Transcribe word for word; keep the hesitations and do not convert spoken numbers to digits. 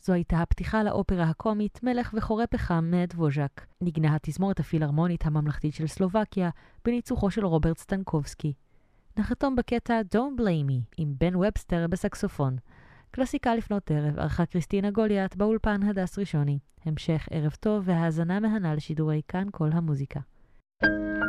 זו הייתה הפתיחה לאופרה הקומית מלך וחורה פחם מאת ווז'ק. נגנה התזמורת הפילהרמונית הממלכתית של סלובקיה בניצוחו של רוברט סטנקובסקי. נחתום בקטע Don't Blame Me עם בן ובסטר בסקסופון. קלאסיקה לפנות ערב ערכה קריסטינה גוליית באולפן הדס ראשוני. המשך ערב טוב והאזנה מהנה לשידורי כאן כל המוזיקה.